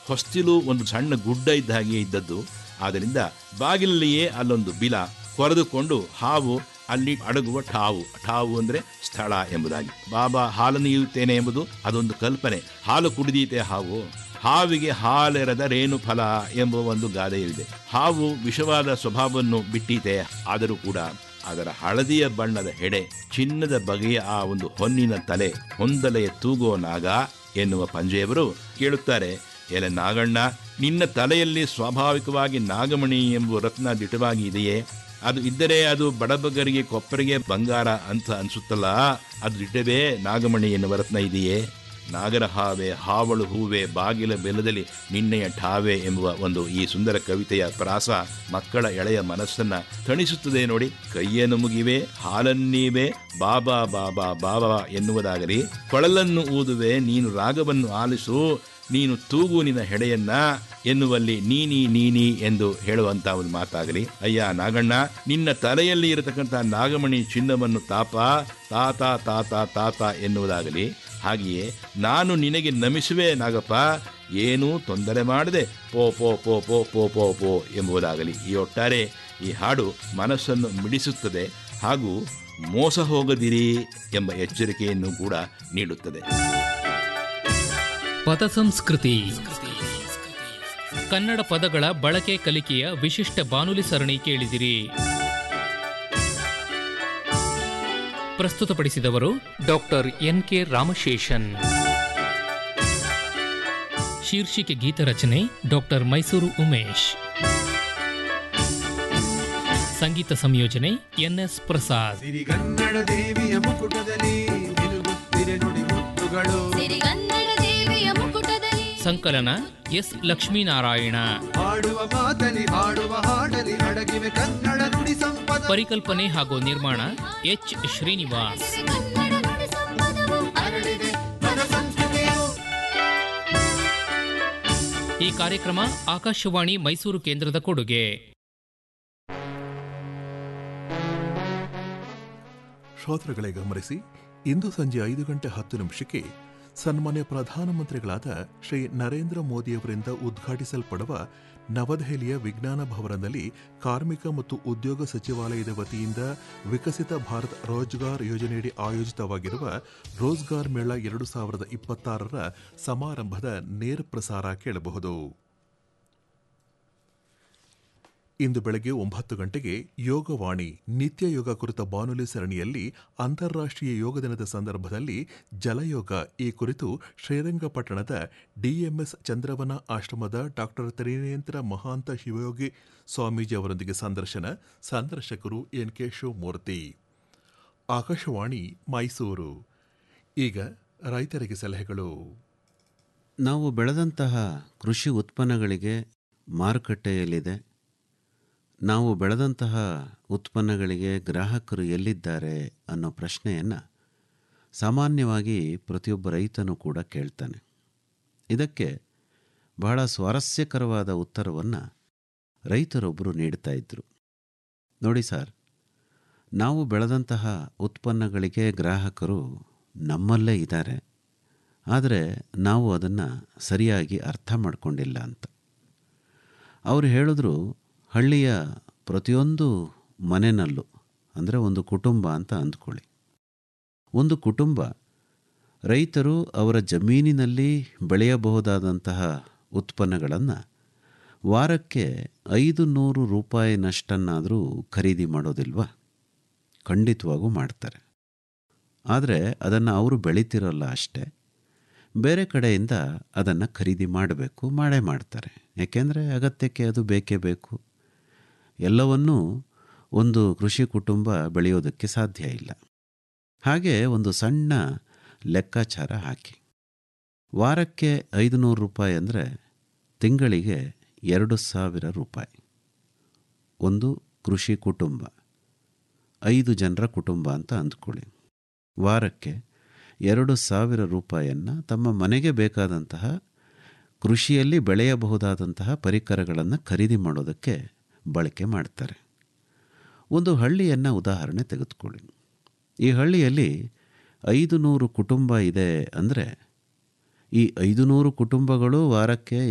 ಹೊಸ್ತಿಲು ಒಂದು ಸಣ್ಣ ಗುಡ್ಡ ಇದ್ದ ಹಾಗೆ ಇದ್ದದ್ದು. ಆದ್ದರಿಂದ ಬಾಗಿಲಲ್ಲಿಯೇ ಅಲ್ಲೊಂದು ಬಿಲ ಕೊರೆದುಕೊಂಡು ಹಾವು ಅಲ್ಲಿ ಅಡಗುವ ಠಾವು ಅಂದರೆ ಸ್ಥಳ ಎಂಬುದಾಗಿ. ಬಾಬಾ ಹಾಲನ್ನು ಇಯುತ್ತೇನೆ ಎಂಬುದು ಅದೊಂದು ಕಲ್ಪನೆ. ಹಾಲು ಕುಡಿದೀತೆ ಹಾವು, ಹಾವಿಗೆ ಹಾಲೆರದ ರೇಣು ಫಲ ಎಂಬ ಒಂದು ಗಾದೆಯಿದೆ. ಹಾವು ವಿಷವಾದ ಸ್ವಭಾವವನ್ನು ಬಿಟ್ಟೀತೆ, ಆದರೂ ಕೂಡ ಅದರ ಹಳದಿಯ ಬಣ್ಣದ ಹೆಡೆ, ಚಿನ್ನದ ಬಗೆಯ ಆ ಒಂದು ಹೊನ್ನಿನ ತಲೆ, ಹೊಂದಲೆಯ ತೂಗೋ ನಾಗ ಎನ್ನುವ ಪಂಜೆಯವರು ಕೇಳುತ್ತಾರೆ, ಎಲೆ ನಾಗಣ್ಣ, ನಿನ್ನ ತಲೆಯಲ್ಲಿ ಸ್ವಾಭಾವಿಕವಾಗಿ ನಾಗಮಣಿ ಎಂಬ ರತ್ನ ದಿಟವಾಗಿ ಇದೆಯೇ? ಅದು ಇದ್ದರೆ ಅದು ಬಡಬಗರಿಗೆ ಕೊಪ್ಪರಿಗೆ ಬಂಗಾರ ಅಂತ ಅನಿಸುತ್ತಲ್ಲ, ಅದು ದಿಟವೇ ನಾಗಮಣಿ ಎನ್ನುವ ರತ್ನ ಇದೆಯೇ? ನಾಗರ ಹಾವೆ ಹಾವಳು ಹೂವೆ ಬಾಗಿಲ ಬೆಲದಲ್ಲಿ ನಿನ್ನೆಯ ಠಾವೆ ಎಂಬುವ ಒಂದು ಈ ಸುಂದರ ಕವಿತೆಯ ಪ್ರಾಸ ಮಕ್ಕಳ ಎಳೆಯ ಮನಸ್ಸನ್ನ ತಣಿಸುತ್ತದೆ ನೋಡಿ. ಕೈಯನ್ನು ಮುಗಿವೆ ಹಾಲನ್ನೀವೆ ಬಾಬಾ ಬಾಬಾ ಬಾಬಾ ಎನ್ನುವುದಾಗಲಿ, ಕೊಳಲನ್ನು ಊದುವೆ ನೀನು ರಾಗವನ್ನು ಆಲಿಸು, ನೀನು ತೂಗು ನಿನ್ನ ಹೆಡೆಯನ್ನ ಎನ್ನುವಲ್ಲಿ ನೀನಿ ಎಂದು ಹೇಳುವಂತ ಒಂದು ಮಾತಾಗಲಿ. ಅಯ್ಯ ನಾಗಣ್ಣ, ನಿನ್ನ ತಲೆಯಲ್ಲಿ ಇರತಕ್ಕಂಥ ನಾಗಮಣಿ ಚಿನ್ನವನ್ನು ತಾತ ತಾತ ಎನ್ನುವುದಾಗಲಿ. ಹಾಗೆಯೇ ನಾನು ನಿನಗೆ ನಮಿಸುವೆ ನಾಗಪ್ಪ, ಏನೂ ತೊಂದರೆ ಮಾಡದೆ ಪೋ ಪೋ ಪೋ ಪೋ ಪೋ ಪೋ ಪೋ ಎಂಬುದಾಗಲಿ. ಈ ಒಟ್ಟಾರೆ ಈ ಹಾಡು ಮನಸ್ಸನ್ನು ಮಿಡಿಸುತ್ತದೆ ಹಾಗೂ ಮೋಸ ಹೋಗದಿರಿ ಎಂಬ ಎಚ್ಚರಿಕೆಯನ್ನು ಕೂಡ ನೀಡುತ್ತದೆ. ಪದ ಸಂಸ್ಕೃತಿ, ಕನ್ನಡ ಪದಗಳ ಬಳಕೆ ಕಲಿಕೆಯ ವಿಶಿಷ್ಟ ಬಾನುಲಿ ಸರಣಿ ಕೇಳಿದಿರಿ. ಪ್ರಸ್ತುತಪಡಿಸಿದವರು ಡಾಕ್ಟರ್ ಎನ್.ಕೆ. ರಾಮಶೇಷನ್. ಶೀರ್ಷಿಕೆ ಗೀತರಚನೆ ಡಾಕ್ಟರ್ ಮೈಸೂರು ಉಮೇಶ್. ಸಂಗೀತ ಸಂಯೋಜನೆ ಎನ್.ಎಸ್. ಪ್ರಸಾದ್. ಸಿರಿಗನ್ನಡ ದೇವಿಯ ಮುಕುಟದಲ್ಲಿ ನಿಲುಗುತ್ತಿರೆ ನುಡಿ ಮುತ್ತುಗಳು. ಸಂಕಲನ ಎಸ್. ಲಕ್ಷ್ಮೀನಾರಾಯಣ. ಹಾಡುವ ಮಾತಲಿ ಹಾಡುವ ಹಾಡಲಿ ಅಡಗಿವೆ ಕನ್ನಡ ನುಡಿ ಸಂಪದ. ಪರಿಕಲ್ಪನೆ ಹಾಗೂ ನಿರ್ಮಾಣ ಎಚ್. ಶ್ರೀನಿವಾಸ್. ಈ ಕಾರ್ಯಕ್ರಮ ಆಕಾಶವಾಣಿ ಮೈಸೂರು ಕೇಂದ್ರದ ಕೊಡುಗೆ. ಶ್ರೋತೃಗಳೇ ಗಮನಿಸಿ, ಇಂದು ಸಂಜೆ 5:10 ಸನ್ಮಾನ್ಯ ಪ್ರಧಾನಮಂತ್ರಿಗಳಾದ ಶ್ರೀ ನರೇಂದ್ರ ಮೋದಿಯವರಿಂದ ಉದ್ಘಾಟಿಸಲ್ಪಡುವ ನವದೆಹಲಿಯ ವಿಜ್ಞಾನ ಭವನದಲ್ಲಿ ಕಾರ್ಮಿಕ ಮತ್ತು ಉದ್ಯೋಗ ಸಚಿವಾಲಯದ ವತಿಯಿಂದ ವಿಕಸಿತ ಭಾರತ್ ರೋಜ್ಗಾರ್ ಯೋಜನೆಯಡಿ ಆಯೋಜಿತವಾಗಿರುವ ರೋಜ್ಗಾರ್ ಮೇಳ 2026ರ ಸಮಾರಂಭದ ನೇರ ಪ್ರಸಾರ ಕೇಳಬಹುದು. ಇಂದು ಬೆಳಗ್ಗೆ 9 ಯೋಗವಾಣಿ ನಿತ್ಯ ಯೋಗ ಕುರಿತ ಬಾನುಲಿ ಸರಣಿಯಲ್ಲಿ ಅಂತಾರಾಷ್ಟ್ರೀಯ ಯೋಗ ದಿನದ ಸಂದರ್ಭದಲ್ಲಿ ಜಲಯೋಗ ಈ ಕುರಿತು ಶ್ರೀರಂಗಪಟ್ಟಣದ ಡಿಎಂಎಸ್ ಚಂದ್ರವನ ಆಶ್ರಮದ ಡಾಕ್ಟರ್ ತ್ರಿನೇತ್ರ ಮಹಾಂತ ಶಿವಯೋಗಿ ಸ್ವಾಮೀಜಿ ಅವರೊಂದಿಗೆ ಸಂದರ್ಶಕರು ಎನ್.ಕೆ. ಶಿವಮೂರ್ತಿ. ಆಕಾಶವಾಣಿ ಮೈಸೂರು. ಈಗ ರೈತರಿಗೆ ಸಲಹೆಗಳು. ನಾವು ಬೆಳೆದಂತಹ ಕೃಷಿ ಉತ್ಪನ್ನಗಳಿಗೆ ಮಾರುಕಟ್ಟೆಯಲ್ಲಿದೆ. ನಾವು ಬೆಳೆದಂತಹ ಉತ್ಪನ್ನಗಳಿಗೆ ಗ್ರಾಹಕರು ಎಲ್ಲಿದ್ದಾರೆ ಅನ್ನೋ ಪ್ರಶ್ನೆಯನ್ನು ಸಾಮಾನ್ಯವಾಗಿ ಪ್ರತಿಯೊಬ್ಬ ರೈತನೂ ಕೂಡ ಕೇಳ್ತಾನೆ. ಇದಕ್ಕೆ ಬಹಳ ಸ್ವಾರಸ್ಯಕರವಾದ ಉತ್ತರವನ್ನು ರೈತರೊಬ್ಬರು ನೀಡ್ತಾ ಇದ್ದರು. ನೋಡಿ ಸರ್, ನಾವು ಬೆಳೆದಂತಹ ಉತ್ಪನ್ನಗಳಿಗೆ ಗ್ರಾಹಕರು ನಮ್ಮಲ್ಲೇ ಇದ್ದಾರೆ, ಆದರೆ ನಾವು ಅದನ್ನು ಸರಿಯಾಗಿ ಅರ್ಥ ಮಾಡಿಕೊಂಡಿಲ್ಲ ಅಂತ. ಅವರು ಹೇಳಿದ್ರು, ಹಳ್ಳಿಯ ಪ್ರತಿಯೊಂದು ಮನೆಯಲ್ಲೂ, ಅಂದರೆ ಒಂದು ಕುಟುಂಬ ಅಂತ ಅಂದ್ಕೊಳ್ಳಿ, ಒಂದು ಕುಟುಂಬ ರೈತರು ಅವರ ಜಮೀನಿನಲ್ಲಿ ಬೆಳೆಯಬಹುದಾದಂತಹ ಉತ್ಪನ್ನಗಳನ್ನು ವಾರಕ್ಕೆ 500 ರೂಪಾಯಿನಷ್ಟನ್ನಾದರೂ ಖರೀದಿ ಮಾಡೋದಿಲ್ವಾ? ಖಂಡಿತವಾಗೂ ಮಾಡ್ತಾರೆ. ಆದರೆ ಅದನ್ನು ಅವರು ಬೆಳೀತಿರೋಲ್ಲ ಅಷ್ಟೇ, ಬೇರೆ ಕಡೆಯಿಂದ ಅದನ್ನು ಖರೀದಿ ಮಾಡೇ ಮಾಡ್ತಾರೆ. ಏಕೆಂದರೆ ಅಗತ್ಯಕ್ಕೆ ಅದು ಬೇಕೇ ಬೇಕು. ಎಲ್ಲವನ್ನೂ ಒಂದು ಕೃಷಿ ಕುಟುಂಬ ಬೆಳೆಯೋದಕ್ಕೆ ಸಾಧ್ಯ ಇಲ್ಲ. ಹಾಗೆ ಒಂದು ಸಣ್ಣ ಲೆಕ್ಕಾಚಾರ ಹಾಕಿ, ವಾರಕ್ಕೆ 500 ರೂಪಾಯಿ ಅಂದರೆ ತಿಂಗಳಿಗೆ 2000 ರೂಪಾಯಿ. ಒಂದು ಕೃಷಿ ಕುಟುಂಬ, 5 ಜನರ ಕುಟುಂಬ ಅಂತ ಅಂದ್ಕೊಳ್ಳಿ. ವಾರಕ್ಕೆ 2000 ರೂಪಾಯಿಯನ್ನು ತಮ್ಮ ಮನೆಗೆ ಬೇಕಾದಂತಹ ಕೃಷಿಯಲ್ಲಿ ಬೆಳೆಯಬಹುದಾದಂತಹ ಪರಿಕರಗಳನ್ನು ಖರೀದಿ ಮಾಡೋದಕ್ಕೆ ಬಳಕೆ ಮಾಡ್ತಾರೆ. ಒಂದು ಹಳ್ಳಿಯನ್ನು ಉದಾಹರಣೆ ತೆಗೆದುಕೊಳ್ಳಿ. ಈ ಹಳ್ಳಿಯಲ್ಲಿ 500 ಕುಟುಂಬ ಇದೆ ಅಂದರೆ ಈ 500 ಕುಟುಂಬಗಳು ವಾರಕ್ಕೆ